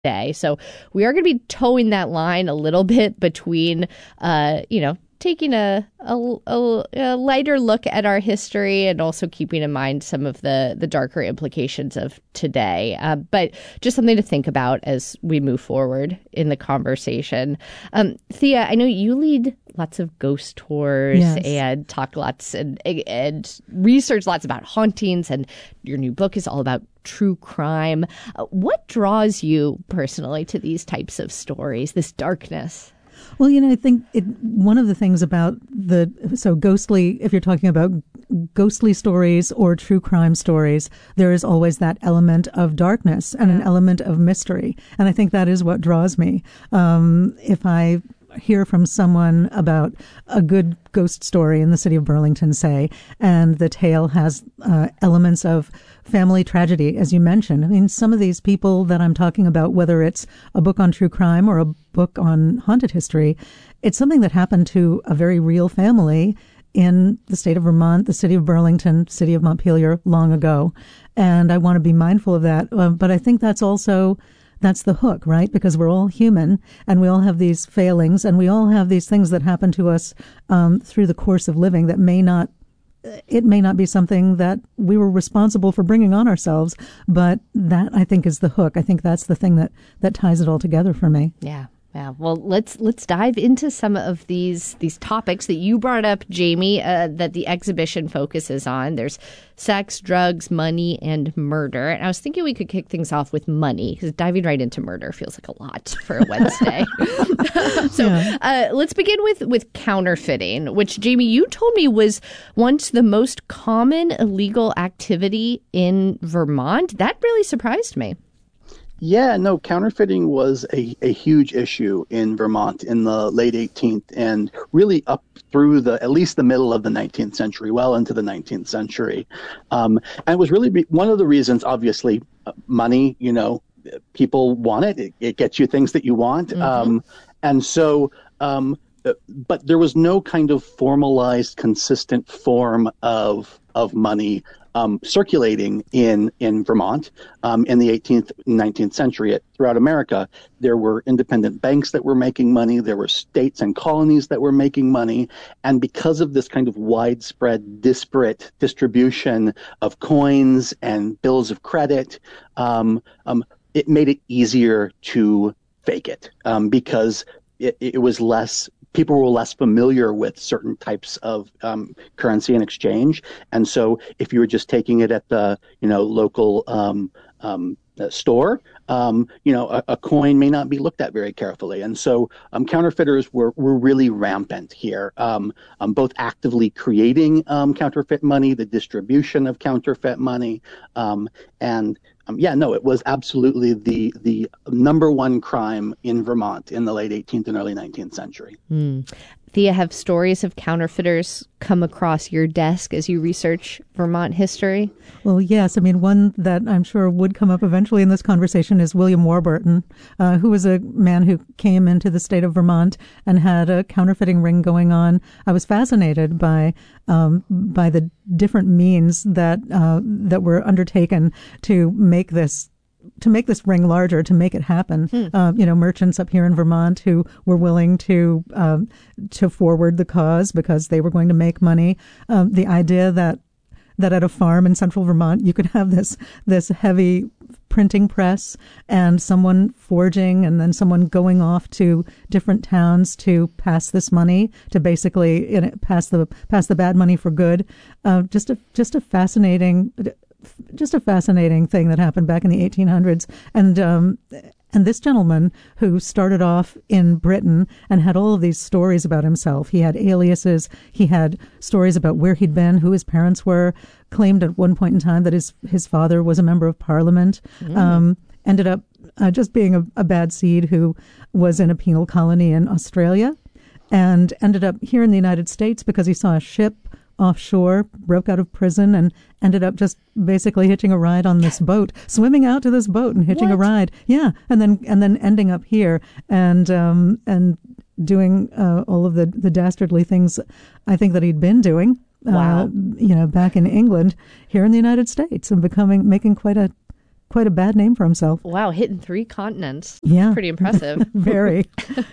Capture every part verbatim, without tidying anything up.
today. So we are going to be towing that line a little bit between, uh, you know, taking a, a, a, a lighter look at our history and also keeping in mind some of the, the darker implications of today. Uh, but just something to think about as we move forward in the conversation. Um, Thea, I know you lead lots of ghost tours yes. and talk lots and, and research lots about hauntings, and your new book is all about true crime. Uh, what draws you personally to these types of stories, this darkness? Well, you know, I think it, one of the things about the, so ghostly, if you're talking about ghostly stories or true crime stories, there is always that element of darkness and an element of mystery. And I think that is what draws me. Um, if I hear from someone about a good ghost story in the city of Burlington, say, and the tale has uh, elements of family tragedy, as you mentioned. I mean, some of these people that I'm talking about, whether it's a book on true crime or a book on haunted history, it's something that happened to a very real family in the state of Vermont, the city of Burlington, city of Montpelier, long ago. And I want to be mindful of that. Uh, but I think that's also That's the hook, right? Because we're all human and we all have these failings and we all have these things that happen to us um, through the course of living that may not, it may not be something that we were responsible for bringing on ourselves. But that, I think, is the hook. I think that's the thing that, that ties it all together for me. Yeah. Yeah, well, let's let's dive into some of these these topics that you brought up, Jamie, uh, that the exhibition focuses on. There's sex, drugs, money, and murder. And I was thinking we could kick things off with money, because diving right into murder feels like a lot for a Wednesday. so yeah. uh, let's begin with, with counterfeiting, which, Jamie, you told me was once the most common illegal activity in Vermont. That really surprised me. Yeah, no, counterfeiting was a, a huge issue in Vermont in the late eighteenth and really up through the at least the middle of the nineteenth century, well into the nineteenth century. Um, and it was really be, one of the reasons, obviously, uh, money, you know, people want it. It, it gets you things that you want. Mm-hmm. Um, and so, um, but there was no kind of formalized, consistent form of of money Um, circulating in, in Vermont um, in the eighteenth and nineteenth century. Throughout America, there were independent banks that were making money. There were states and colonies that were making money. And because of this kind of widespread, disparate distribution of coins and bills of credit, um, um, it made it easier to fake it um, because it, it was less people were less familiar with certain types of um, currency and exchange. And so if you were just taking it at the, you know, local um, um, store, um, you know, a, a coin may not be looked at very carefully. And so um, counterfeiters were, were really rampant here, um, um, both actively creating um, counterfeit money, the distribution of counterfeit money, um, and Um, yeah, no, it was absolutely the the number one crime in Vermont in the late eighteenth and early nineteenth century. Mm. Thea, have stories of counterfeiters come across your desk as you research Vermont history? Well, yes. I mean, one that I'm sure would come up eventually in this conversation is William Warburton, uh, who was a man who came into the state of Vermont and had a counterfeiting ring going on. I was fascinated by um, by the different means that uh, that were undertaken to make this to make this ring larger, to make it happen. Hmm. Uh, you know, merchants up here in Vermont who were willing to um, to forward the cause because they were going to make money. Um, the idea that that at a farm in central Vermont you could have this this heavy printing press and someone forging and then someone going off to different towns to pass this money, to basically, you know, pass the pass the bad money for good. Uh, just a just a fascinating. Just a fascinating thing that happened back in the eighteen hundreds. And um, and this gentleman who started off in Britain and had all of these stories about himself. He had aliases. He had stories about where he'd been, who his parents were, claimed at one point in time that his, his father was a member of parliament, mm. um, ended up uh, just being a, a bad seed who was in a penal colony in Australia and ended up here in the United States because he saw a ship offshore, broke out of prison, and ended up just basically hitching a ride on this boat, swimming out to this boat and hitching what? a ride. Yeah, and then and then ending up here and um, and doing uh, all of the, the dastardly things I think that he'd been doing. Wow. Uh, you know, back in England, here in the United States, and becoming making quite a quite a bad name for himself. Wow, hitting three continents. Yeah. Pretty impressive. Very.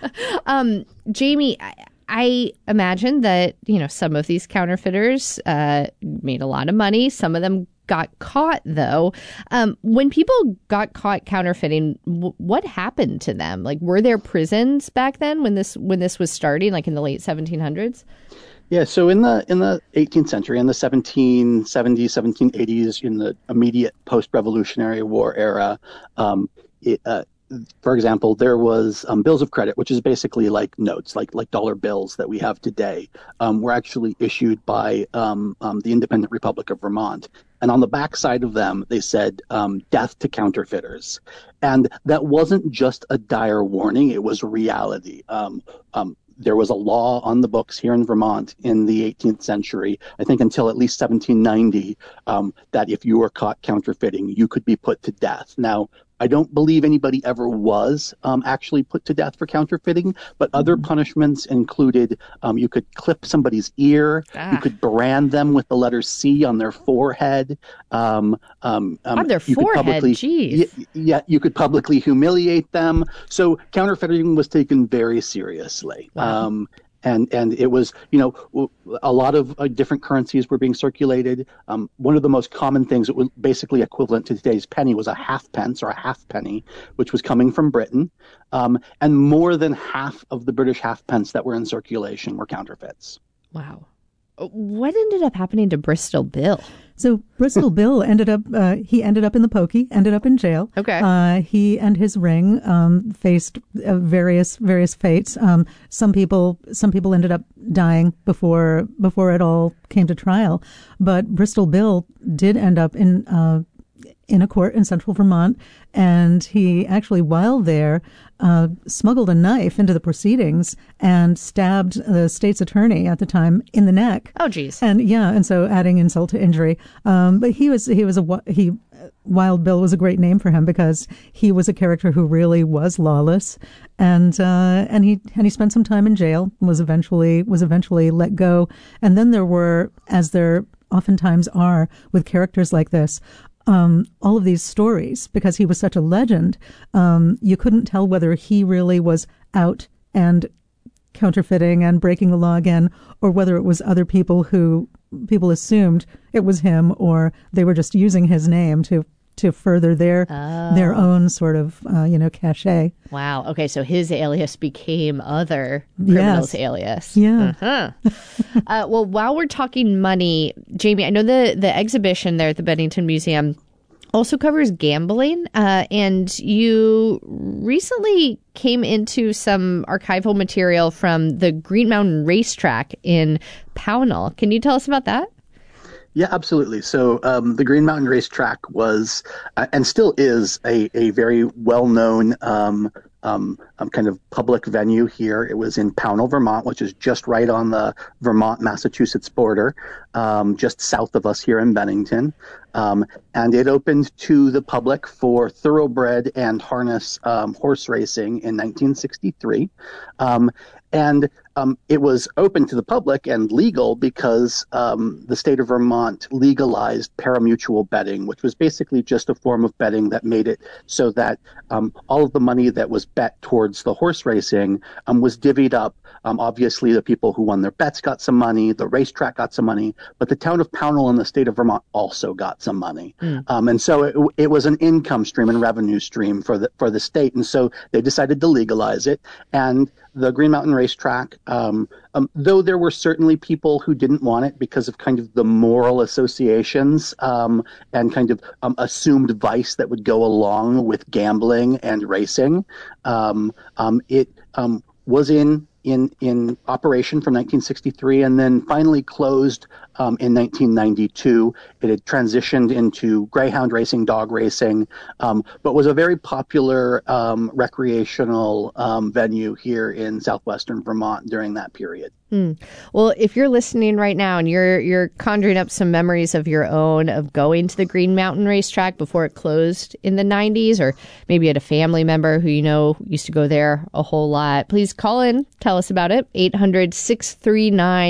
um, Jamie, I, I imagine that, you know, some of these counterfeiters uh, made a lot of money. Some of them got caught, though. Um, when people got caught counterfeiting, w- what happened to them? Like, were there prisons back then when this when this was starting, like in the late seventeen hundreds? Yeah, so in the in the eighteenth century, in the seventeen seventies, seventeen eighties, in the immediate post-Revolutionary War era, um, it, uh, for example, there was um, bills of credit, which is basically like notes, like like dollar bills that we have today, um, were actually issued by um, um, the Independent Republic of Vermont. And on the back side of them, they said, um, death to counterfeiters. And that wasn't just a dire warning, it was reality. Um, um, there was a law on the books here in Vermont in the eighteenth century, I think until at least seventeen ninety, um, that if you were caught counterfeiting, you could be put to death. Now, I don't believe anybody ever was um, actually put to death for counterfeiting, but other mm-hmm. punishments included um, you could clip somebody's ear, ah. you could brand them with the letter C on their forehead. Um, um, um, on their you forehead, could publicly, geez. Y- yeah, you could publicly humiliate them. So counterfeiting was taken very seriously. Wow. Um, And and it was, you know, a lot of uh, different currencies were being circulated. Um, one of the most common things that was basically equivalent to today's penny was a half pence or a half penny, which was coming from Britain. Um, and more than half of the British half pence that were in circulation were counterfeits. Wow. What ended up happening to Bristol Bill? So Bristol Bill ended up, uh, he ended up in the pokey, ended up in jail. Okay. Uh, he and his ring um, faced uh, various various fates. Um, some people some people ended up dying before before it all came to trial. But Bristol Bill did end up in uh, in a court in central Vermont, and he actually, while there, uh, smuggled a knife into the proceedings and stabbed the state's attorney at the time in the neck. Oh, geez. And yeah, and so adding insult to injury. Um, but he was he was a he. Wild Bill was a great name for him because he was a character who really was lawless, and uh, and he and he spent some time in jail. Was eventually was eventually let go, and then there were, as there oftentimes are with characters like this, Um, all of these stories, because he was such a legend, um, you couldn't tell whether he really was out and counterfeiting and breaking the law again, or whether it was other people who people assumed it was him, or they were just using his name to to further their oh. their own sort of uh, you know cachet. Wow. Okay, so his alias became other criminals' yes. alias. Yeah. Uh-huh. uh, well, while we're talking money, Jamie, I know the the exhibition there at the Bennington Museum also covers gambling, uh, and you recently came into some archival material from the Green Mountain Racetrack in Pownal. Can you tell us about that? Yeah, absolutely. So um, the Green Mountain Racetrack was uh, and still is a, a very well-known um, um, um, kind of public venue here. It was in Pownal, Vermont, which is just right on the Vermont-Massachusetts border, um, just south of us here in Bennington. Um, and it opened to the public for thoroughbred and harness um, horse racing in nineteen sixty-three. Um, and um, it was open to the public and legal because um, the state of Vermont legalized parimutuel betting, which was basically just a form of betting that made it so that um, all of the money that was bet towards the horse racing um, was divvied up. Um, obviously, the people who won their bets got some money, the racetrack got some money, but the town of Pownal and the state of Vermont also got some money. Mm. Um, and so it, it was an income stream and revenue stream for the for the state. And so they decided to legalize it. And the Green Mountain Racetrack, um, um, though there were certainly people who didn't want it because of kind of the moral associations um, and kind of um, assumed vice that would go along with gambling and racing, um, um, it um, was in in in operation from nineteen sixty-three and then finally closed um, in nineteen ninety-two. It had transitioned into greyhound racing, dog racing, um, but was a very popular um, recreational um, venue here in southwestern Vermont during that period. Hmm. Well, if you're listening right now and you're you're conjuring up some memories of your own of going to the Green Mountain Racetrack before it closed in the nineties, or maybe you had a family member who you know used to go there a whole lot, please call in, tell us about it. eight hundred, six three nine,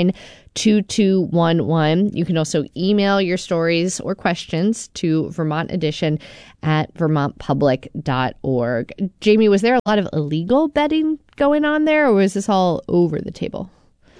two two one one. You can also email your stories or questions to Vermont Edition at vermont public dot org. Jamie, was there a lot of illegal betting going on there, or was this all over the table?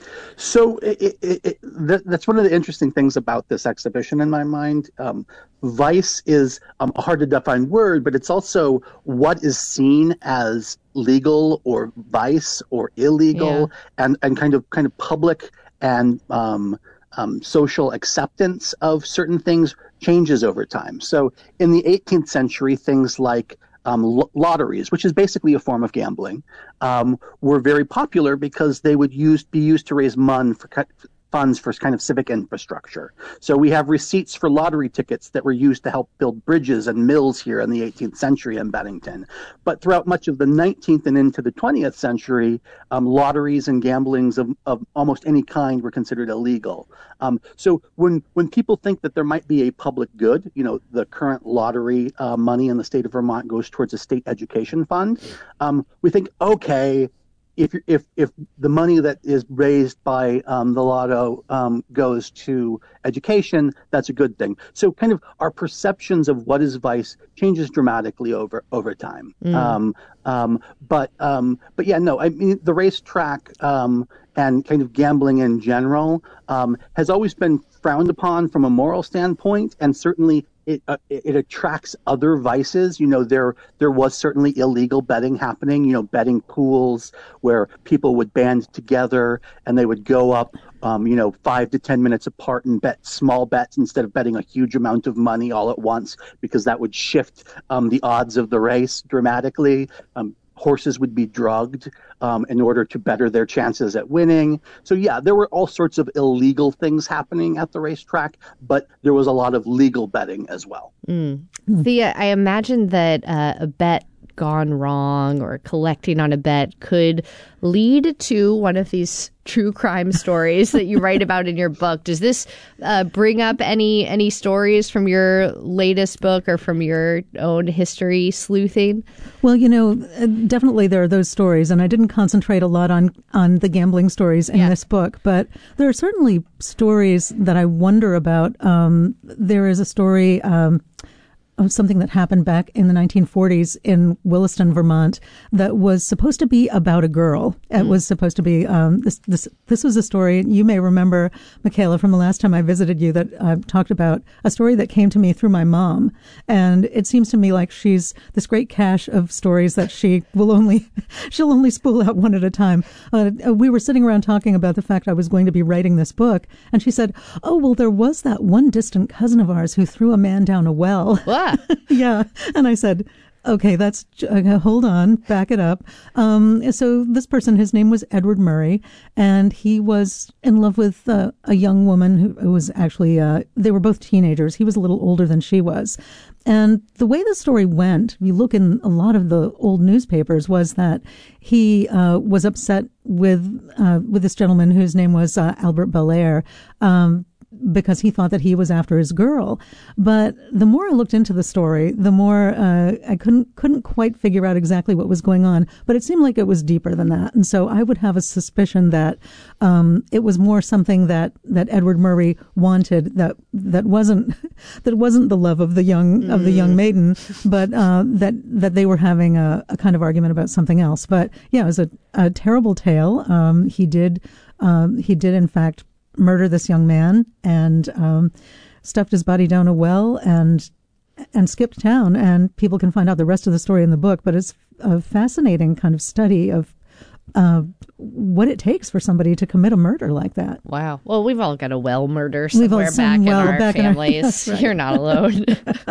So it, it, it, that, that's one of the interesting things about this exhibition in my mind. Um, vice is um, a hard to define word, but it's also what is seen as legal or vice or illegal, yeah. and, and kind of kind of public and um, um, social acceptance of certain things changes over time. So in the eighteenth century, things like Um, lotteries, which is basically a form of gambling, um, were very popular because they would use be used to raise mon for funds for kind of civic infrastructure. So we have receipts for lottery tickets that were used to help build bridges and mills here in the eighteenth century in Bennington. But throughout much of the nineteenth and into the twentieth century, um, lotteries and gamblings of, of almost any kind were considered illegal. Um, so when when people think that there might be a public good, you know, the current lottery uh, money in the state of Vermont goes towards a state education fund, um, we think, okay, If if if the money that is raised by um, the lotto um, goes to education, that's a good thing. So kind of our perceptions of what is vice changes dramatically over over time. Mm. Um, um, but um, but yeah, no, I mean the racetrack um, and kind of gambling in general um, has always been frowned upon from a moral standpoint, and certainly It, uh, it attracts other vices. You know, there there was certainly illegal betting happening, you know, betting pools where people would band together and they would go up, um, you know, five to ten minutes apart and bet small bets instead of betting a huge amount of money all at once, because that would shift um, the odds of the race dramatically. Um, horses would be drugged um, in order to better their chances at winning. So yeah, there were all sorts of illegal things happening at the racetrack, but there was a lot of legal betting as well. Mm. Thea, I imagine that uh, a bet gone wrong or collecting on a bet could lead to one of these true crime stories that you write about in your book. Does this uh, bring up any any stories from your latest book or from your own history sleuthing? Well, you know, definitely there are those stories, and I didn't concentrate a lot on, on the gambling stories in yeah. this book, but there are certainly stories that I wonder about. Um, there is a story um, of something that happened back in the nineteen forties in Williston, Vermont, that was supposed to be about a girl. It mm. was supposed to be, um, this, this, this was a story, you may remember, Michaela, from the last time I visited you, that I talked about a story that came to me through my mom. And it seems to me like she's this great cache of stories that she will only, she'll only spool out one at a time. Uh, we were sitting around talking about the fact I was going to be writing this book. And she said, oh, well, there was that one distant cousin of ours who threw a man down a well. What? Yeah. And I said, okay, that's, uh, hold on, back it up. Um, so this person, his name was Edward Murray, and he was in love with uh, a young woman who, who was actually, uh, they were both teenagers. He was a little older than she was. And the way the story went, you look in a lot of the old newspapers, was that he uh, was upset with uh, with this gentleman whose name was uh, Albert Belair, um, because he thought that he was after his girl. But the more I looked into the story, the more uh, I couldn't couldn't quite figure out exactly what was going on. But it seemed like it was deeper than that. And so I would have a suspicion that um, it was more something that, that Edward Murray wanted that that wasn't that wasn't the love of the young mm. of the young maiden, but uh, that that they were having a, a kind of argument about something else. But yeah, it was a, a terrible tale. Um, he did um, he did in fact murder this young man and um, stuffed his body down a well and and skipped town. And people can find out the rest of the story in the book. But it's a fascinating kind of study of uh, what it takes for somebody to commit a murder like that. Wow. Well, we've all got a well murder somewhere back well in our back families. In our, right. You're not alone.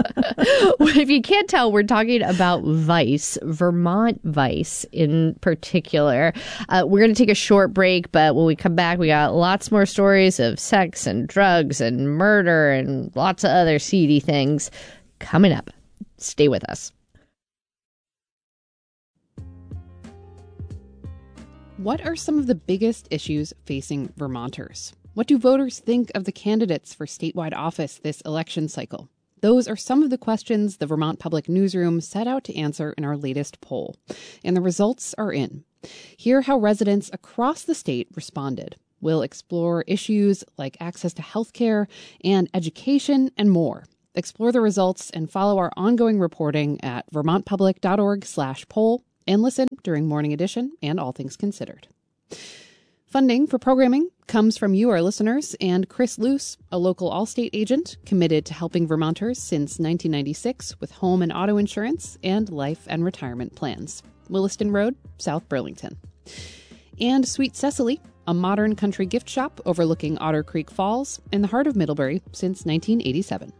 If you can't tell, we're talking about Vice, Vermont Vice in particular. Uh, we're going to take a short break, but when we come back, we got lots more stories of sex and drugs and murder and lots of other seedy things coming up. Stay with us. What are some of the biggest issues facing Vermonters? What do voters think of the candidates for statewide office this election cycle? Those are some of the questions the Vermont Public Newsroom set out to answer in our latest poll. And the results are in. Hear how residents across the state responded. We'll explore issues like access to healthcare and education and more. Explore the results and follow our ongoing reporting at vermontpublic.org slash poll and listen during Morning Edition and All Things Considered. Funding for programming comes from you, our listeners, and Chris Luce, a local Allstate agent committed to helping Vermonters since nineteen ninety-six with home and auto insurance and life and retirement plans. Williston Road, South Burlington. And Sweet Cecily, a modern country gift shop overlooking Otter Creek Falls in the heart of Middlebury since nineteen eighty-seven.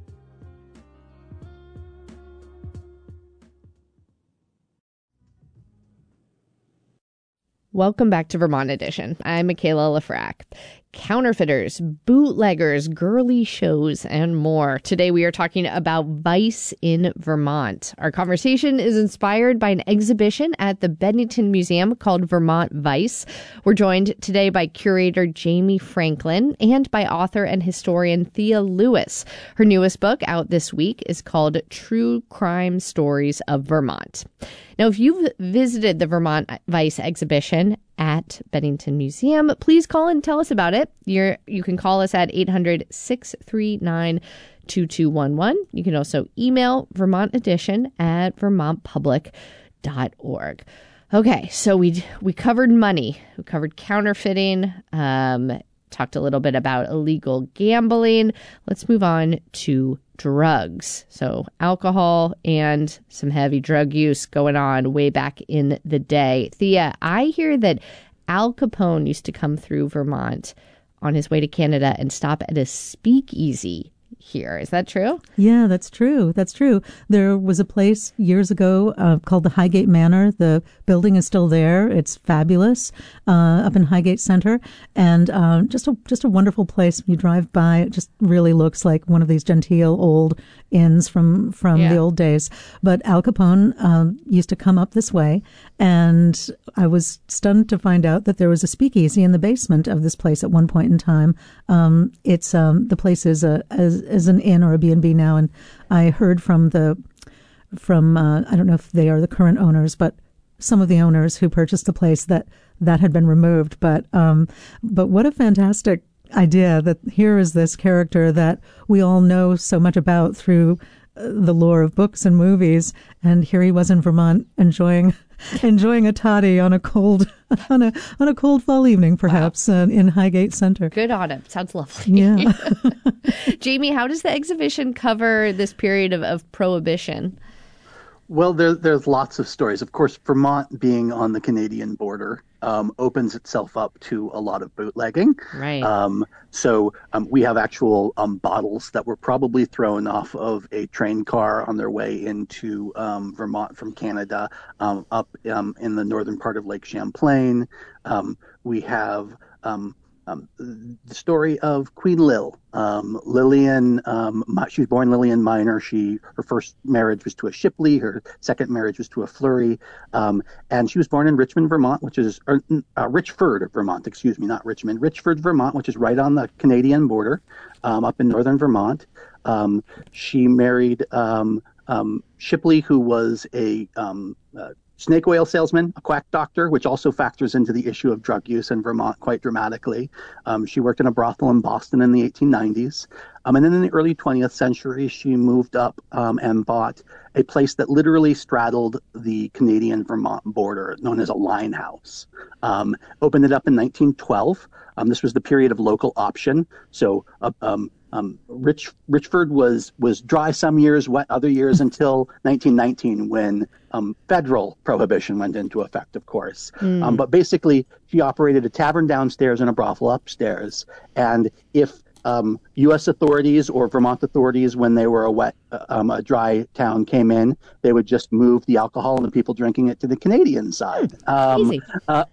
Welcome back to Vermont Edition. I'm Michaela Lafrac. Counterfeiters, bootleggers, girly shows, and more. Today we are talking about Vice in Vermont. Our conversation is inspired by an exhibition at the Bennington Museum called Vermont Vice. We're joined today by curator Jamie Franklin and by author and historian Thea Lewis. Her newest book out this week is called True Crime Stories of Vermont. Now, if you've visited the Vermont Vice exhibition at Bennington Museum, please call and tell us about it. You're, you can call us at eight hundred, six three nine, two two one one. You can also email Vermont Edition at vermont public dot org. Okay, so we we covered money. We covered counterfeiting, um, talked a little bit about illegal gambling. Let's move on to drugs. So alcohol and some heavy drug use going on way back in the day. Thea, I hear that Al Capone used to come through Vermont on his way to Canada and stop at a speakeasy here. Is that true? Yeah, that's true. That's true. There was a place years ago uh, called the Highgate Manor. The building is still there. It's fabulous, uh, up in Highgate Center, and uh, just a just a wonderful place. When you drive by, it just really looks like one of these genteel old inns from from Yeah. the old days. But Al Capone um, used to come up this way, and I was stunned to find out that there was a speakeasy in the basement of this place at one point in time. Um, it's um, the place is a as as an inn or a B and B now, and I heard from the from uh, I don't know if they are the current owners, but some of the owners who purchased the place that that had been removed. But um, but what a fantastic idea that here is this character that we all know so much about through uh, the lore of books and movies, and here he was in Vermont enjoying enjoying a toddy on a cold on a on a cold fall evening, perhaps. Wow. uh, in Highgate Center. Good on him. Sounds lovely. Yeah. Jamie, how does the exhibition cover this period of, of prohibition? Well, there, there's lots of stories. Of course, Vermont being on the Canadian border um, opens itself up to a lot of bootlegging. Right. Um, so um, we have actual um, bottles that were probably thrown off of a train car on their way into um, Vermont from Canada, um, up um, in the northern part of Lake Champlain. Um, we have um, Um, the story of Queen Lil, um, Lillian. Um, she was born Lillian Minor. She her first marriage was to a Shipley. Her second marriage was to a Fleury, um, and she was born in Richmond, Vermont, which is or, uh, Richford, Vermont. Excuse me, not Richmond. Richford, Vermont, which is right on the Canadian border, um, up in northern Vermont. Um, she married um, um, Shipley, who was a um, uh, snake oil salesman, a quack doctor, which also factors into the issue of drug use in Vermont quite dramatically. Um, she worked in a brothel in Boston in the eighteen nineties. Um, and then in the early twentieth century, she moved up um, and bought a place that literally straddled the Canadian-Vermont border, known as a line house. Um, opened it up in nineteen twelve. Um, this was the period of local option. So uh, um, Um, Rich, Richford was was dry some years, wet other years, until nineteen nineteen, when um, federal prohibition went into effect, of course. Mm. Um, but basically, she operated a tavern downstairs and a brothel upstairs. And if um, U S authorities or Vermont authorities, when they were a wet, uh, um, a dry town, came in, they would just move the alcohol and the people drinking it to the Canadian side. Um, Easy. Uh,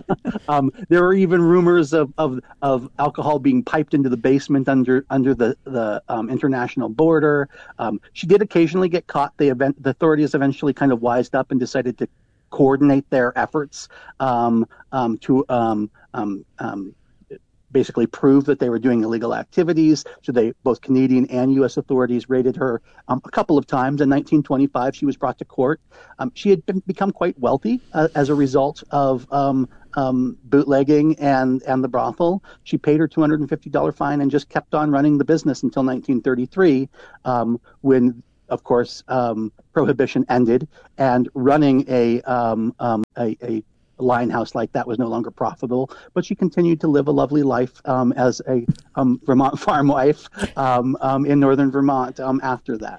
um, there were even rumors of, of of alcohol being piped into the basement under under the the um, international border. Um, she did occasionally get caught. The event, the authorities eventually kind of wised up and decided to coordinate their efforts um, um, to um, um, um, basically prove that they were doing illegal activities. So they, both Canadian and U S authorities, raided her um, a couple of times. In nineteen twenty-five, she was brought to court. Um, she had been, become quite wealthy uh, as a result of um, um, bootlegging and, and the brothel. She paid her two hundred fifty dollars fine and just kept on running the business until nineteen thirty-three, um, when, of course, um, prohibition ended, and running a, um, um, a, a line house like that was no longer profitable. But she continued to live a lovely life um, as a um, Vermont farm wife um, um, in northern Vermont um, after that.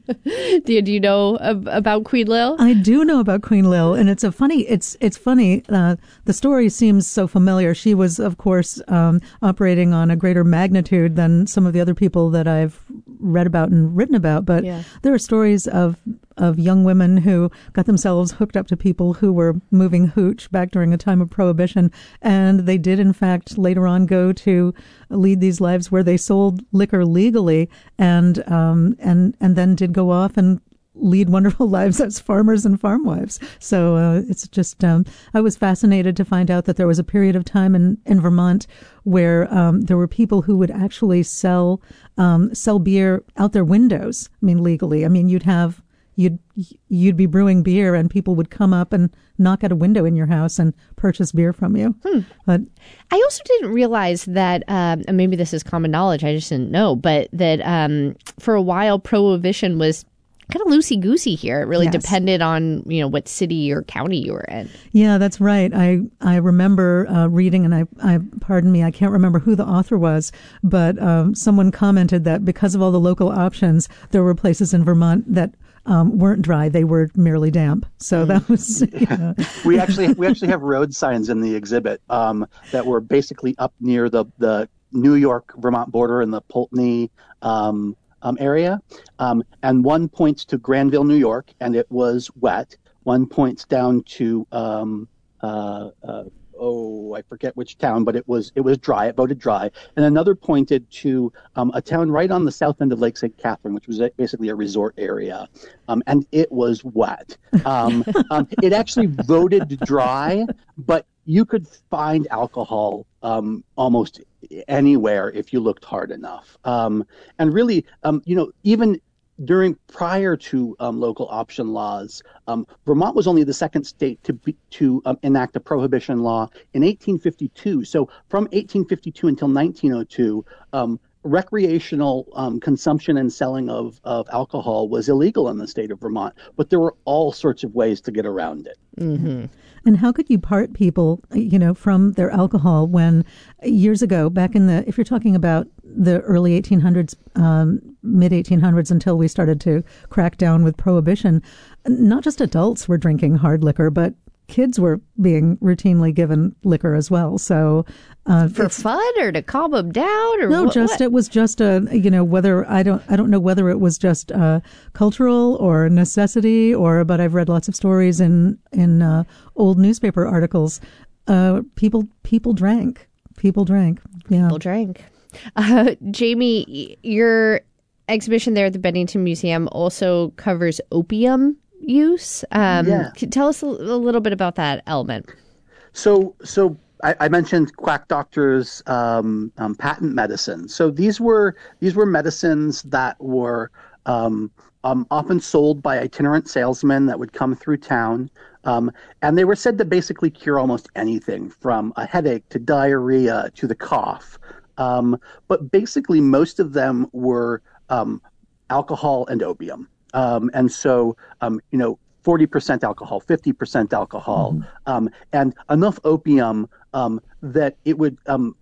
do, do you know ab- about Queen Lil? I do know about Queen Lil, and it's a funny. It's it's funny. Uh, the story seems so familiar. She was, of course, um, operating on a greater magnitude than some of the other people that I've read about and written about. But Yeah. there are stories of of young women who got themselves hooked up to people who were moving hooch back during a time of prohibition, and they did, in fact, later on go to lead these lives where they sold liquor legally, and um, and and then did go off and lead wonderful lives as farmers and farm wives. So uh, it's just, um, I was fascinated to find out that there was a period of time in, in Vermont where um, there were people who would actually sell um, sell beer out their windows. I mean, legally. I mean, you'd have you'd you'd be brewing beer, and people would come up and knock at a window in your house and purchase beer from you. Hmm. But I also didn't realize that, um, and maybe this is common knowledge, I just didn't know, but that um, for a while prohibition was kind of loosey-goosey here. It really Yes. depended on, you know, what city or county you were in. Yeah, that's right. I I remember uh, reading, and I, I pardon me, I can't remember who the author was, but um, someone commented that because of all the local options, there were places in Vermont that um, weren't dry; they were merely damp. So that was. You know. we actually we actually have road signs in the exhibit um, that were basically up near the the New York Vermont border in the Poultney Um, Um, area, um, and one points to Granville, New York, and it was wet. One points down to um, uh, uh, oh, I forget which town, but it was it was dry. It voted dry, and another pointed to um, a town right on the south end of Lake Saint Catherine, which was a, basically a resort area, um, and it was wet. Um, um, it actually voted dry, but you could find alcohol um, almost anywhere if you looked hard enough. Um, and really, um, you know, even during prior to um, local option laws, um, Vermont was only the second state to be, to um, enact a prohibition law in eighteen fifty-two. So from eighteen fifty-two until nineteen oh two, um, recreational um, consumption and selling of, of alcohol was illegal in the state of Vermont, but there were all sorts of ways to get around it. Mm-hmm. And how could you part people, you know, from their alcohol when years ago, back in the, if you're talking about the early eighteen hundreds, um, mid eighteen hundreds until we started to crack down with prohibition, not just adults were drinking hard liquor, but kids were being routinely given liquor as well. So uh, For fun or to calm them down? Or no, what, just what? it was just a, you know, whether I don't I don't know whether it was just uh, cultural or necessity, or but I've read lots of stories in in uh, old newspaper articles. Uh, people people drank. People drank. Yeah. People drank. Uh, Jamie, your exhibition there at the Bennington Museum also covers opium use. Um, Yeah. can- Tell us a, a little bit about that element. So, so I, I mentioned quack doctors' um, um, patent medicine. So these were these were medicines that were um, um, often sold by itinerant salesmen that would come through town, um, and they were said to basically cure almost anything from a headache to diarrhea to the cough. Um, but basically, most of them were um, alcohol and opium. Um, and so, um, you know, forty percent alcohol, fifty percent alcohol, mm-hmm. um, and enough opium um, that it would um,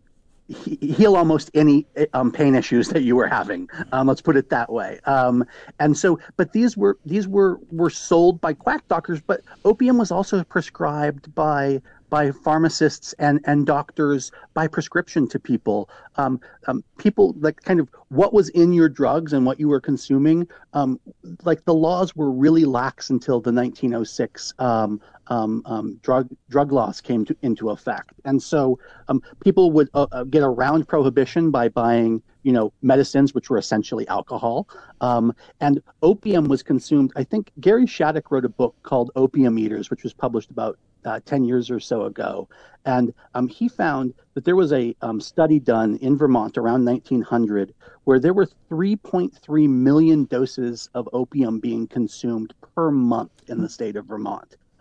he- heal almost any um, pain issues that you were having. Um, let's put it that way. Um, and so, but these were these were were sold by quack doctors, but opium was also prescribed by by pharmacists and, and doctors by prescription to people. Um, um, people, like kind of what was in your drugs and what you were consuming, um, like the laws were really lax until the nineteen oh six um, um, um, drug drug laws came to, into effect. And so um, people would uh, uh, get around prohibition by buying, you know, medicines, which were essentially alcohol. Um, and opium was consumed. I think Gary Shattuck wrote a book called Opium Eaters, which was published about Uh, ten years or so ago. And um, he found that there was a um, study done in Vermont around nineteen hundred where there were three point three million doses of opium being consumed per month in the state of Vermont.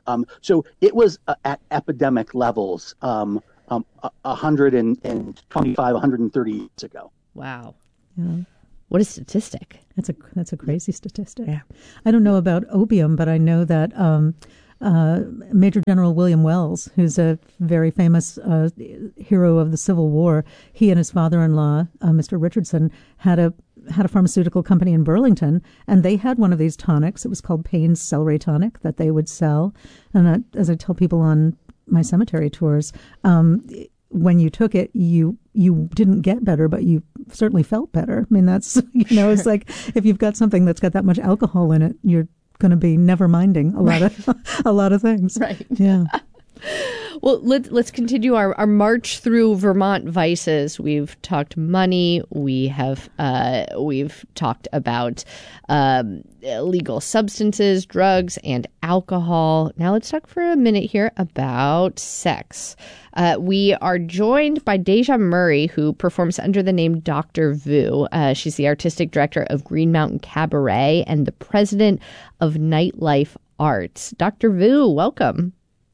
Um, so it was uh, at epidemic levels um, um, one hundred twenty-five, one hundred thirty years ago. Wow. Yeah. What a statistic. That's a that's a crazy statistic. Yeah. I don't know about opium, but I know that um, uh, Major General William Wells, who's a very famous uh, hero of the Civil War, he and his father-in-law, uh, Mister Richardson, had a had a pharmaceutical company in Burlington, and they had one of these tonics. It was called Payne's Celery Tonic that they would sell. And I, as I tell people on my cemetery tours, um, when you took it, you you didn't get better, but you certainly felt better. I mean, that's, you know, sure. It's like if you've got something that's got that much alcohol in it, you're going to be never minding a lot right. of a lot of things. Right. Yeah. Well, let, let's continue our, our march through Vermont vices. We've talked money. We have uh, we've talked about um, illegal substances, drugs, and alcohol. Now let's talk for a minute here about sex. Uh, we are joined by Deja Murray, who performs under the name Doctor Vu. Uh, she's the artistic director of Green Mountain Cabaret and the president of Nightlife Arts. Doctor Vu, welcome.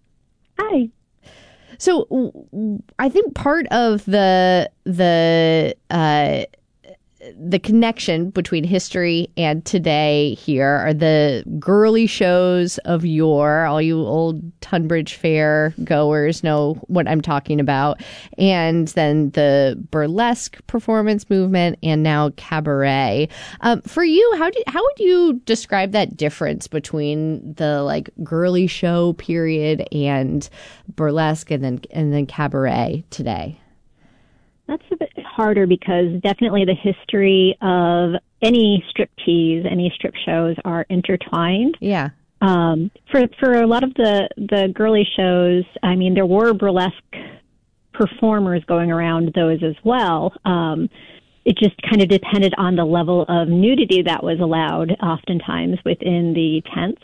Hi. So I think part of the the uh, the connection between history and today here are the girly shows of yore. All you old Tunbridge Fair goers know what I'm talking about. And then the burlesque performance movement and now cabaret. Um, for you, how do, how would you describe that difference between the like girly show period and burlesque and then and then cabaret today? That's a bit harder because definitely the history of any striptease, any strip shows are intertwined. Yeah. Um, for for a lot of the, the girly shows, I mean, there were burlesque performers going around those as well. Um, it just kind of depended on the level of nudity that was allowed oftentimes within the tents.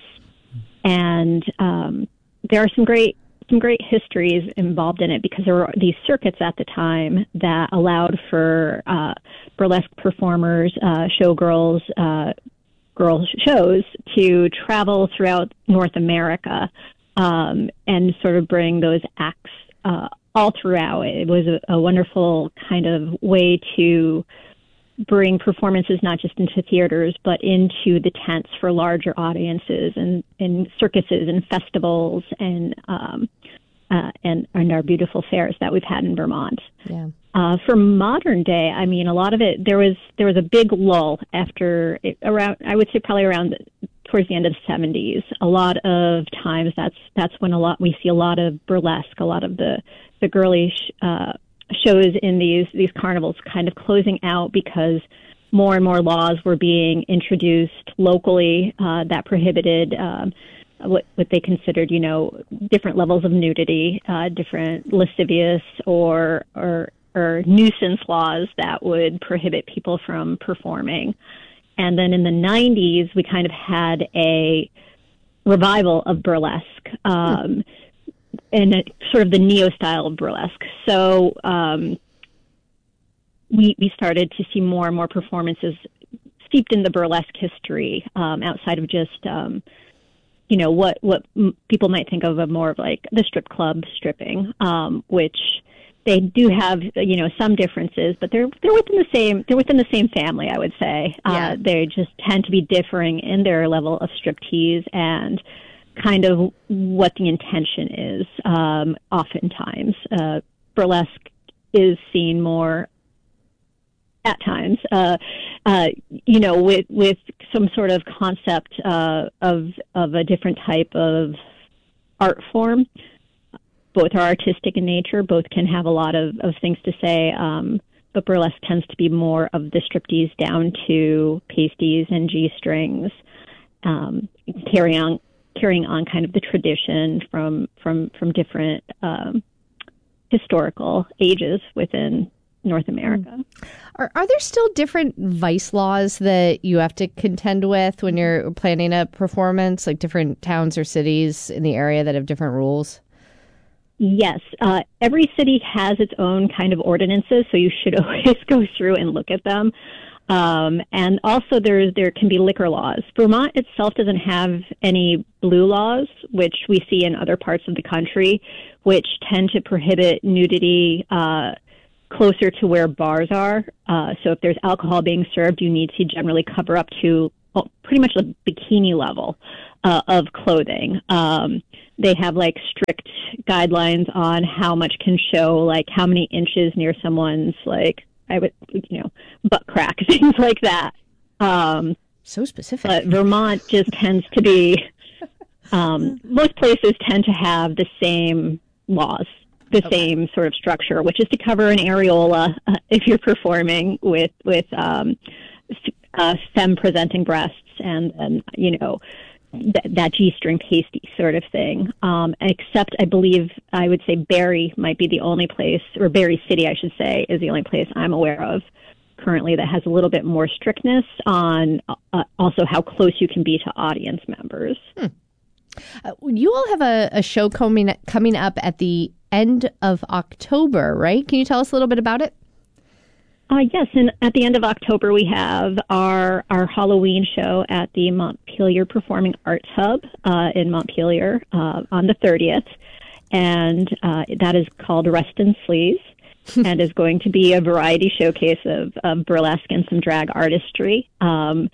And um, there are some great some great histories involved in it because there were these circuits at the time that allowed for uh, burlesque performers, uh, showgirls, uh, girl shows to travel throughout North America um, and sort of bring those acts uh, all throughout. It was a, a wonderful kind of way to bring performances not just into theaters, but into the tents for larger audiences and, and circuses and festivals and um, uh, and and our beautiful fairs that we've had in Vermont. Yeah. Uh, for modern day, I mean, a lot of it there was there was a big lull after it, around. I would say probably around the, towards the end of the seventies. A lot of times that's that's when a lot we see a lot of burlesque, a lot of the the girly. Sh- uh, shows in these these carnivals kind of closing out because more and more laws were being introduced locally uh, that prohibited um, what what they considered, you know, different levels of nudity, uh, different lascivious or or or nuisance laws that would prohibit people from performing. And then in the nineties, we kind of had a revival of burlesque. Um, and a, sort of the neo style of burlesque. So um, we we started to see more and more performances steeped in the burlesque history um, outside of just, um, you know, what, what m- people might think of, of more of like the strip club stripping, um, which they do have, you know, some differences, but they're they're within the same they're within the same family, I would say. Yeah. Uh, they just tend to be differing in their level of striptease and kind of what the intention is. Um, oftentimes, uh, burlesque is seen more at times, uh, uh, you know, with with some sort of concept uh, of of a different type of art form. Both are artistic in nature. Both can have a lot of, of things to say. Um, but burlesque tends to be more of the striptease down to pasties and G-strings, um, carrying on carrying on kind of the tradition from from from different um, historical ages within North America. Are, are there still different vice laws that you have to contend with when you're planning a performance, like different towns or cities in the area that have different rules? Yes. Uh, every city has its own kind of ordinances, so you should always go through and look at them. Um, and also there, there can be liquor laws. Vermont itself doesn't have any blue laws, which we see in other parts of the country, which tend to prohibit nudity uh, closer to where bars are. Uh, so if there's alcohol being served, you need to generally cover up to well, pretty much the bikini level uh, of clothing. Um, they have like strict guidelines on how much can show, like how many inches near someone's like, I would, you know, butt crack, things like that. Um, so specific. But Vermont just tends to be, um, most places tend to have the same laws, the okay. same sort of structure, which is to cover an areola uh, if you're performing with, with um, f- uh, femme-presenting breasts and, and you know, th- that G-string pasty sort of thing. Um, except I believe, I would say Barrie might be the only place, or Barrie City, I should say, is the only place I'm aware of currently that has a little bit more strictness on uh, also how close you can be to audience members. Hmm. Uh, you all have a, a show coming coming up at the end of October, right? Can you tell us a little bit about it? Uh, yes, and at the end of October, we have our, our Halloween show at the Montpelier Performing Arts Hub uh, in Montpelier uh, on the thirtieth, and uh, that is called Rest in Sleaze, and is going to be a variety showcase of, of burlesque and some drag artistry, um,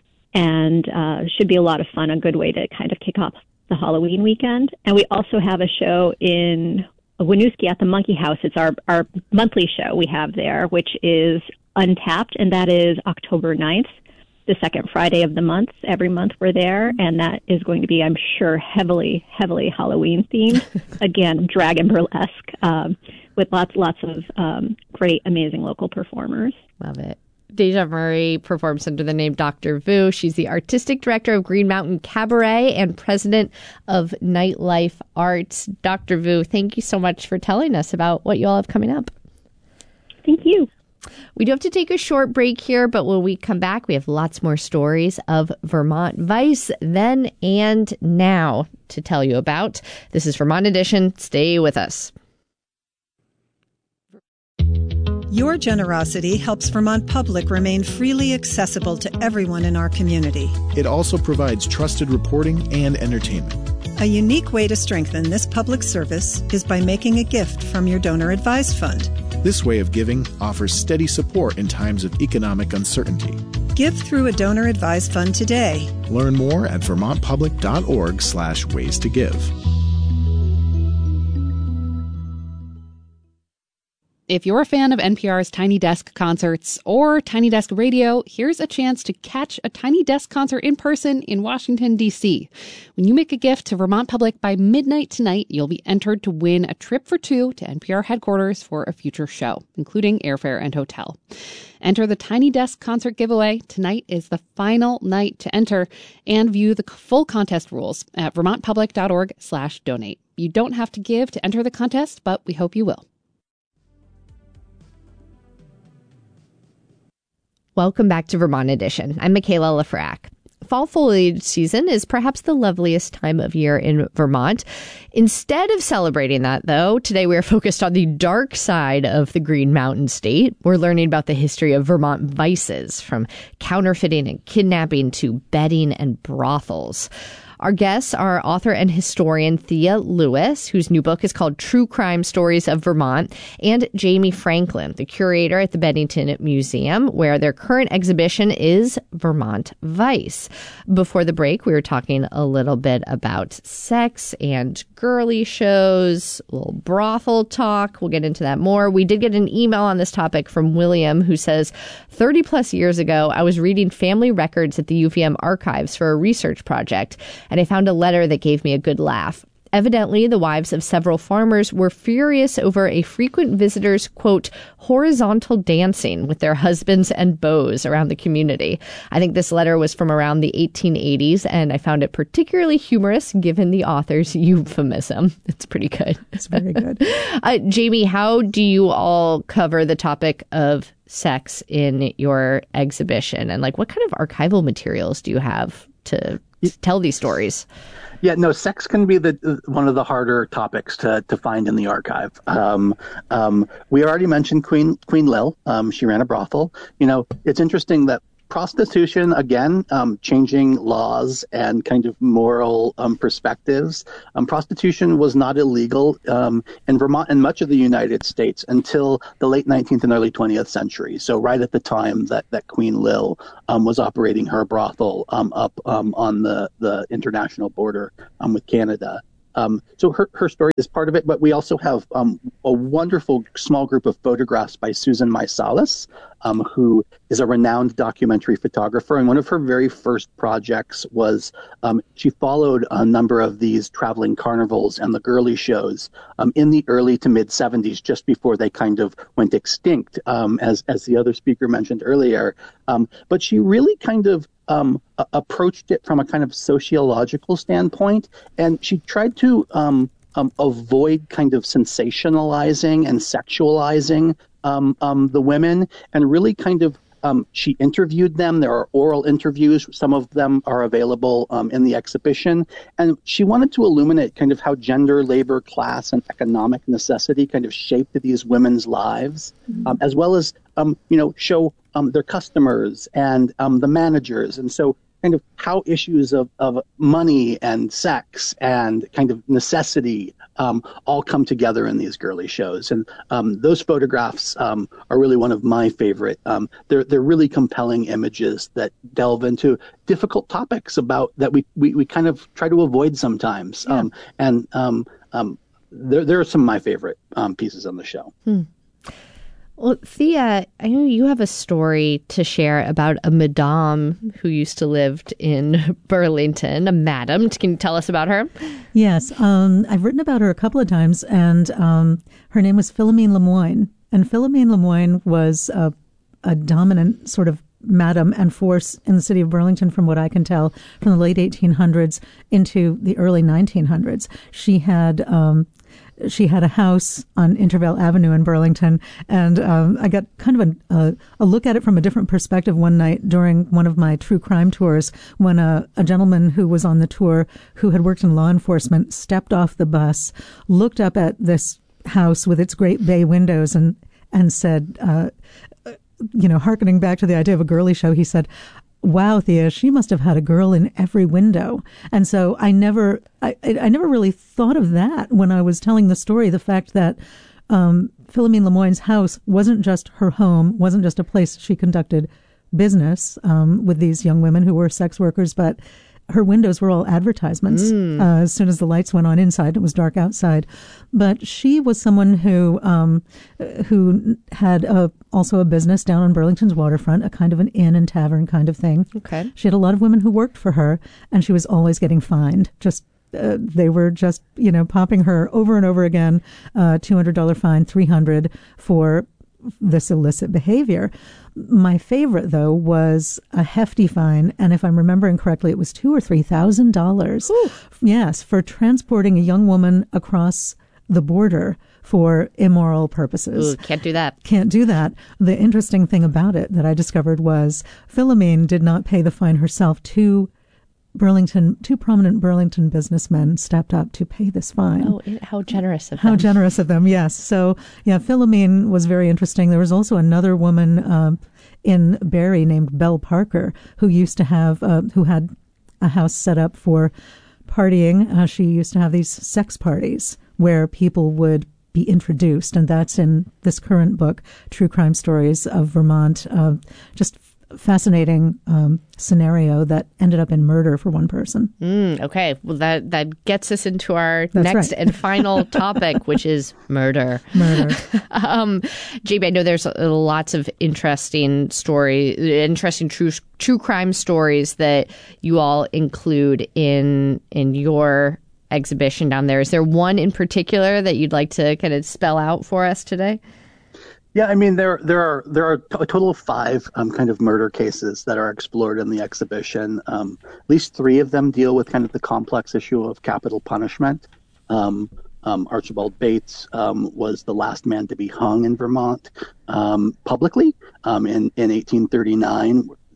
and uh, should be a lot of fun, a good way to kind of kick off the Halloween weekend. And we also have a show in Winooski at the Monkey House. It's our, our monthly show we have there, which is Untapped, and that is October ninth, the second Friday of the month. Every month we're there, and that is going to be, I'm sure, heavily, heavily Halloween themed. Again, drag and burlesque, um, with lots, lots of um, great, amazing local performers. Love it. Deja Murray performs under the name Doctor Vu. She's the artistic director of Green Mountain Cabaret and president of Nightlife Arts. Doctor Vu, thank you so much for telling us about what you all have coming up. Thank you. We do have to take a short break here, but when we come back, we have lots more stories of Vermont Vice then and now to tell you about. This is Vermont Edition. Stay with us. Your generosity helps Vermont Public remain freely accessible to everyone in our community. It also provides trusted reporting and entertainment. A unique way to strengthen this public service is by making a gift from your donor advised fund. This way of giving offers steady support in times of economic uncertainty. Give through a donor advised fund today. Learn more at vermontpublic.org slash ways to give. If you're a fan of N P R's Tiny Desk concerts or Tiny Desk Radio, here's a chance to catch a Tiny Desk concert in person in Washington, D C. When you make a gift to Vermont Public by midnight tonight, you'll be entered to win a trip for two to N P R headquarters for a future show, including airfare and hotel. Enter the Tiny Desk concert giveaway. Tonight is the final night to enter, and view the full contest rules at vermontpublic.org slash donate. You don't have to give to enter the contest, but we hope you will. Welcome back to Vermont Edition. I'm Michaela Lafrac. Fall foliage season is perhaps the loveliest time of year in Vermont. Instead of celebrating that, though, today we are focused on the dark side of the Green Mountain State. We're learning about the history of Vermont vices, from counterfeiting and kidnapping to bedding and brothels. Our guests are author and historian Thea Lewis, whose new book is called True Crime Stories of Vermont, and Jamie Franklin, the curator at the Bennington Museum, where their current exhibition is Vermont Vice. Before the break, we were talking a little bit about sex and girly shows, a little brothel talk. We'll get into that more. We did get an email on this topic from William, who says, thirty plus years ago, I was reading family records at the U V M archives for a research project, and I found a letter that gave me a good laugh. Evidently, the wives of several farmers were furious over a frequent visitor's, quote, horizontal dancing with their husbands and beaux around the community. I think this letter was from around the eighteen eighties, and I found it particularly humorous given the author's euphemism. It's pretty good. It's very good. uh, Jamie, how do you all cover the topic of sex in your exhibition? And like, what kind of archival materials do you have to tell these stories. Yeah, no, sex can be the one of the harder topics to, to find in the archive. Um, um, we already mentioned Queen Queen Lil. Um, she ran a brothel. You know, it's interesting that prostitution, again, um, changing laws and kind of moral um, perspectives. Um, prostitution was not illegal um, in Vermont and much of the United States until the late nineteenth and early twentieth century. So right at the time that, that Queen Lil um, was operating her brothel um, up um, on the, the international border um, with Canada. Um, so her, her story is part of it, but we also have um, a wonderful small group of photographs by Susan Meisalas, um, who is a renowned documentary photographer. And one of her very first projects was um, she followed a number of these traveling carnivals and the girly shows um, in the early to mid seventies, just before they kind of went extinct, um, as, as the other speaker mentioned earlier. Um, but she really kind of Um, a- approached it from a kind of sociological standpoint, and she tried to um, um, avoid kind of sensationalizing and sexualizing um, um, the women, and really kind of um, she interviewed them. There are oral interviews. Some of them are available um, in the exhibition, and she wanted to illuminate kind of how gender, labor, class, and economic necessity kind of shaped these women's lives, mm-hmm. um, as well as um, you know show Um, their customers and um, the managers. And so kind of how issues of, of money and sex and kind of necessity um, all come together in these girly shows. And um, those photographs um, are really one of my favorite. Um, they're, they're really compelling images that delve into difficult topics about that we, we, we kind of try to avoid sometimes. Yeah. Um, and um, um, there, there are some of my favorite um, pieces on the show. Hmm. Well, Thea, I know you have a story to share about a madame who used to live in Burlington, a madam. Can you tell us about her? Yes. Um, I've written about her a couple of times, and um, her name was Philomene Lemoine. And Philomene Lemoine was a, a dominant sort of madam and force in the city of Burlington, from what I can tell, from the late eighteen hundreds into the early nineteen hundreds. She had... Um, She had a house on Intervale Avenue in Burlington, and um, I got kind of a, a, a look at it from a different perspective one night during one of my true crime tours, when a, a gentleman who was on the tour, who had worked in law enforcement, stepped off the bus, looked up at this house with its great bay windows, and and said, uh, you know, hearkening back to the idea of a girly show, he said, "Wow, Thea, she must have had a girl in every window." And so I never, I, I never really thought of that when I was telling the story. The fact that um, Philomene Lemoine's house wasn't just her home, wasn't just a place she conducted business um, with these young women who were sex workers, but her windows were all advertisements. Mm. Uh, as soon as the lights went on inside, it was dark outside. But she was someone who um, who had a, also a business down on Burlington's waterfront, a kind of an inn and tavern kind of thing. Okay. She had a lot of women who worked for her, and she was always getting fined. Just uh, they were just you know popping her over and over again. Uh, two hundred dollars fine, three hundred dollars for this illicit behavior. My favorite, though, was a hefty fine, and if I'm remembering correctly, it was two or three thousand dollars. Yes, for transporting a young woman across the border for immoral purposes. Ooh, can't do that. Can't do that. The interesting thing about it that I discovered was Philomene did not pay the fine herself. Two Burlington, two prominent Burlington businessmen stepped up to pay this fine. Oh, how generous of them. How generous of them, yes. So, yeah, Philomene was very interesting. There was also another woman uh, in Barrie named Belle Parker who used to have, uh, who had a house set up for partying. Uh, she used to have these sex parties where people would be introduced, and that's in this current book, True Crime Stories of Vermont. Uh, just fascinating um, scenario that ended up in murder for one person. Mm, okay. Well, that, that gets us into our That's next right. and final topic, which is murder. Murder. um, Jamie, I know there's lots of interesting story, interesting true true crime stories that you all include in in your exhibition down there. Is there one in particular that you'd like to kind of spell out for us today? Yeah, I mean, there there are there are a total of five um, kind of murder cases that are explored in the exhibition. Um, at least three of them deal with kind of the complex issue of capital punishment. Um, um, Archibald Bates um, was the last man to be hung in Vermont um, publicly um, in in eighteen thirty-nine.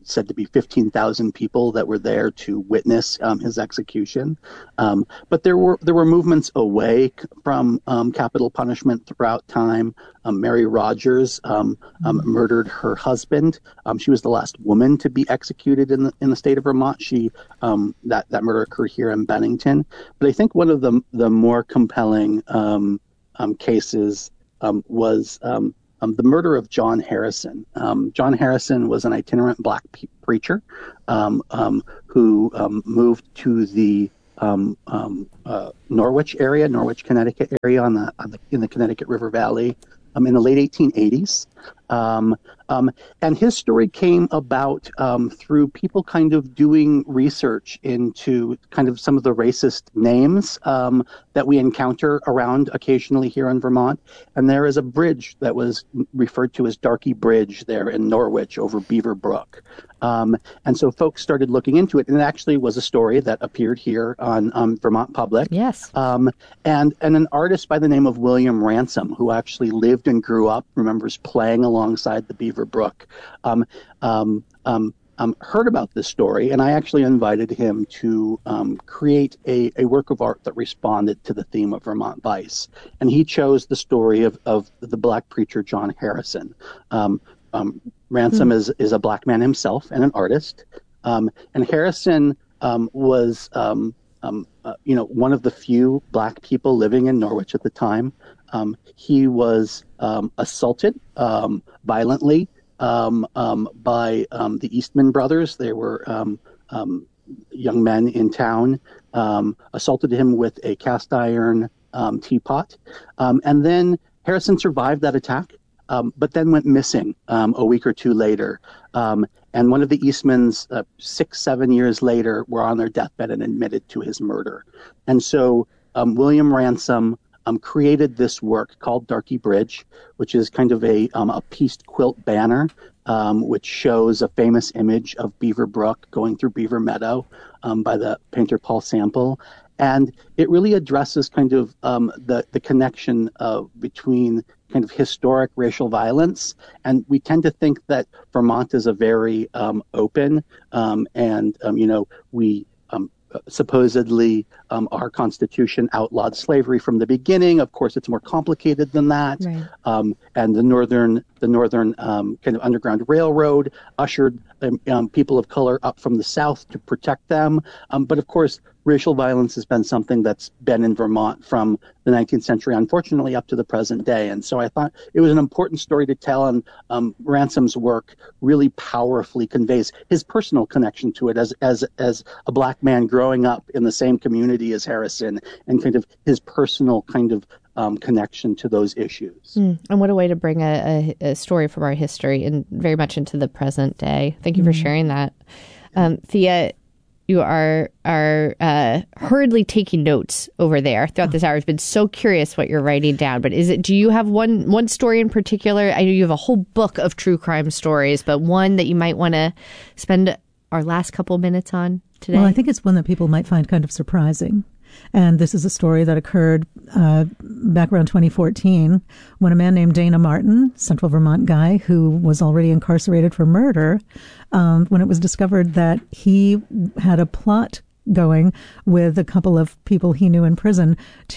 said to be fifteen thousand people that were there to witness um, his execution. Um, but there were there were movements away from um, capital punishment throughout time. Um, Mary Rogers um, um, murdered her husband. Um, she was the last woman to be executed in the in the state of Vermont. She um, that that murder occurred here in Bennington. But I think one of the the more compelling um, um, cases um, was um, um, the murder of John Harrison. Um, John Harrison was an itinerant black pe- preacher um, um, who um, moved to the um, um, uh, Norwich area, Norwich, Connecticut area on the, on the in the Connecticut River Valley um, in the late eighteen eighties. Um, um, and his story came about um, through people kind of doing research into kind of some of the racist names um, that we encounter around occasionally here in Vermont. And there is a bridge that was referred to as Darky Bridge there in Norwich over Beaver Brook. Um, and so folks started looking into it, and it actually was a story that appeared here on um, Vermont Public. Yes. Um, and, and an artist by the name of William Ransom, who actually lived and grew up, remembers playing alongside the Beaver Brook, um, um, um, um, heard about this story, and I actually invited him to um, create a, a work of art that responded to the theme of Vermont vice. And he chose the story of, of the black preacher John Harrison. Um, um, Ransom mm. is, is a black man himself and an artist. Um, and Harrison um, was, um, um, uh, you know, one of the few black people living in Norwich at the time. Um, he was um, assaulted um, violently um, um, by um, the Eastman brothers. They were um, um, young men in town, um, assaulted him with a cast iron um, teapot. Um, and then Harrison survived that attack, um, but then went missing um, a week or two later. Um, and one of the Eastmans, uh, six, seven years later, were on their deathbed and admitted to his murder. And so um, William Ransom Um, created this work called Darky Bridge, which is kind of a um, a pieced quilt banner, um, which shows a famous image of Beaver Brook going through Beaver Meadow um, by the painter Paul Sample. And it really addresses kind of um, the, the connection uh, between kind of historic racial violence. And we tend to think that Vermont is a very um, open um, and, um, you know, we um, supposedly um, our Constitution outlawed slavery from the beginning. Of course, it's more complicated than that. Right. Um, and the northern, the northern um, kind of Underground Railroad ushered um, um, people of color up from the South to protect them. Um, but of course, racial violence has been something that's been in Vermont from the nineteenth century, unfortunately, up to the present day. And so I thought it was an important story to tell, and um, Ransom's work really powerfully conveys his personal connection to it as as as a black man growing up in the same community as Harrison, and kind of his personal kind of um, connection to those issues. Mm. And what a way to bring a, a, a story from our history and very much into the present day. Thank you mm. for sharing that. Um, Thea, you are are uh, hurriedly taking notes over there throughout this hour. I've been so curious what you're writing down. But is it? Do you have one one story in particular? I know you have a whole book of true crime stories, but one that you might want to spend our last couple minutes on today? Well, I think it's one that people might find kind of surprising. And this is a story that occurred uh, back around twenty fourteen when a man named Dana Martin, Central Vermont guy who was already incarcerated for murder, um, when it was discovered that he had a plot going with a couple of people he knew in prison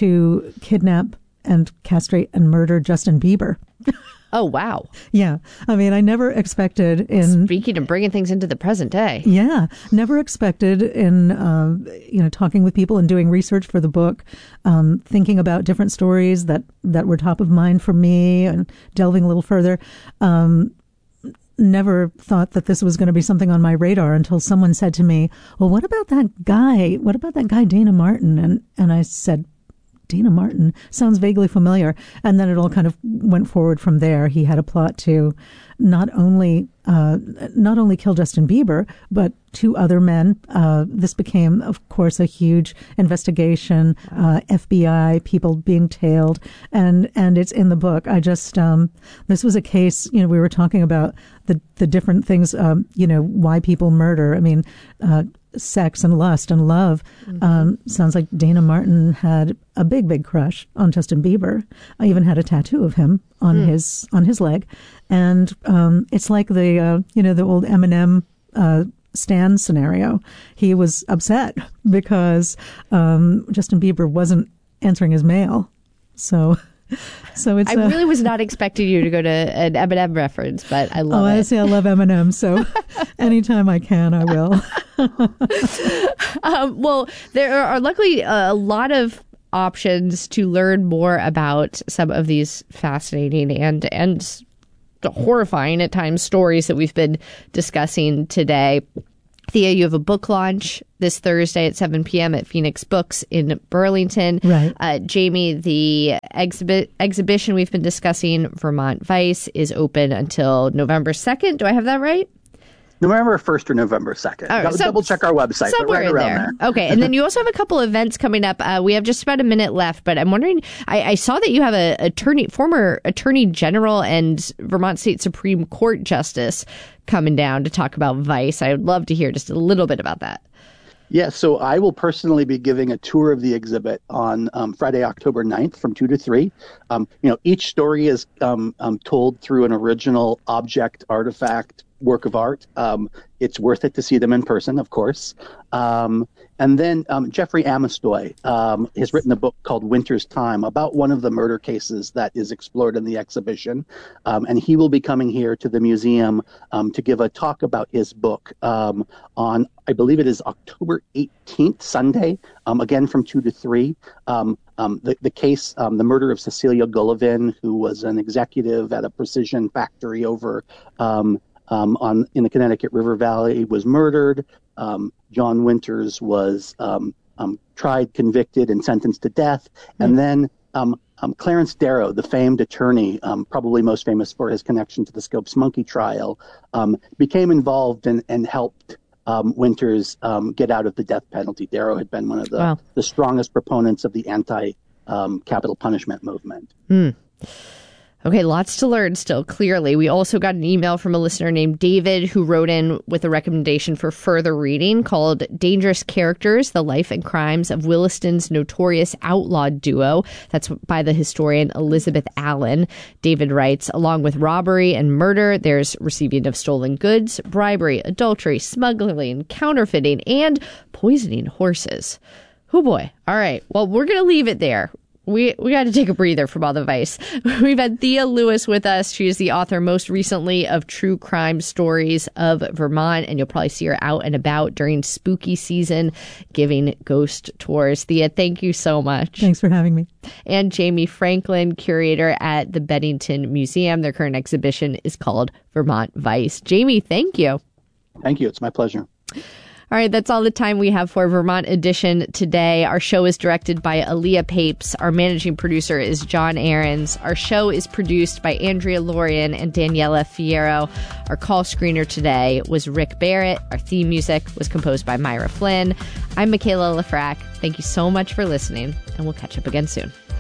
to kidnap and castrate and murder Justin Bieber. Oh, wow. Yeah. I mean, I never expected in... Speaking of bringing things into the present day. Yeah. Never expected in, uh, you know, talking with people and doing research for the book, um, thinking about different stories that, that were top of mind for me and delving a little further. Um, never thought that this was going to be something on my radar until someone said to me, well, what about that guy? What about that guy, Dana Martin? And, and I said, Dana Martin sounds vaguely familiar. And then it all kind of went forward from there. He had a plot to not only uh, not only kill Justin Bieber, but two other men. Uh, this became, of course, a huge investigation, uh, F B I, people being tailed, and, and it's in the book. I just, um, this was a case, you know, we were talking about the, the different things, um, you know, why people murder. I mean, uh, sex and lust and love. Mm-hmm. Um, sounds like Dana Martin had a big, big crush on Justin Bieber. I even had a tattoo of him on mm. his on his leg, and um, it's like the uh, you know the old Eminem uh, Stan scenario. He was upset because um, Justin Bieber wasn't answering his mail. So, so it's. I uh, really was not expecting you to go to an Eminem reference, but I love oh, it. I see. I love Eminem, so anytime I can, I will. um, well, there are luckily a lot of options to learn more about some of these fascinating and and horrifying at times stories that we've been discussing today. Thea, you have a book launch this Thursday at seven p.m. at Phoenix Books in Burlington. Right. Uh, Jamie, the exhibit exhibition we've been discussing, Vermont Vice, is open until November second. Do I have that right? November first or November second. All right, so double check our website, but right in around there. there. Okay, and then you also have a couple events coming up. Uh, we have just about a minute left, but I'm wondering, I, I saw that you have a attorney, former Attorney General and Vermont State Supreme Court Justice coming down to talk about Vice. I would love to hear just a little bit about that. Yeah, so I will personally be giving a tour of the exhibit on um, Friday, October ninth from two to three. Um, you know, each story is um, um, told through an original object, artifact, work of art. Um, it's worth it to see them in person, of course. Um, and then um, Jeffrey Amistoy um, has written a book called Winter's Time about one of the murder cases that is explored in the exhibition. Um, and he will be coming here to the museum um, to give a talk about his book um, on, I believe it is October eighteenth, Sunday, um, again from two to three. Um, um, the, the case, um, the murder of Cecilia Gullivin, who was an executive at a precision factory over um, Um, on in the Connecticut River Valley, was murdered. Um, John Winters was um, um, tried, convicted, and sentenced to death. Mm-hmm. And then um, um, Clarence Darrow, the famed attorney, um, probably most famous for his connection to the Scopes Monkey trial, um, became involved and, and helped um, Winters um, get out of the death penalty. Darrow had been one of the, wow. the strongest proponents of the anti-capital um, punishment movement. Mm. Okay, lots to learn still, clearly. We also got an email from a listener named David who wrote in with a recommendation for further reading called Dangerous Characters, The Life and Crimes of Williston's Notorious Outlaw Duo. That's by the historian Elizabeth Allen. David writes, along with robbery and murder, there's receiving of stolen goods, bribery, adultery, smuggling, counterfeiting, and poisoning horses. Oh boy. All right. Well, we're going to leave it there. We we got to take a breather from all the Vice. We've had Thea Lewis with us. She is the author most recently of True Crime Stories of Vermont, and you'll probably see her out and about during spooky season giving ghost tours. Thea, thank you so much. Thanks for having me. And Jamie Franklin, curator at the Bennington Museum. Their current exhibition is called Vermont Vice. Jamie, thank you. Thank you. It's my pleasure. All right, that's all the time we have for Vermont Edition today. Our show is directed by Aaliyah Papes. Our managing producer is John Ahrens. Our show is produced by Andrea Lorian and Daniela Fierro. Our call screener today was Rick Barrett. Our theme music was composed by Myra Flynn. I'm Michaela Lafrac. Thank you so much for listening, and we'll catch up again soon.